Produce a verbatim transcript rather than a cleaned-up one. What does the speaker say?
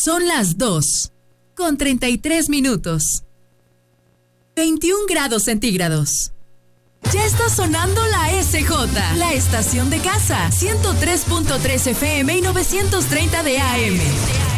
Son las dos, con treinta y tres minutos. veintiún grados centígrados. Ya está sonando la S J, la estación de casa, ciento tres punto tres F M y novecientos treinta de A M.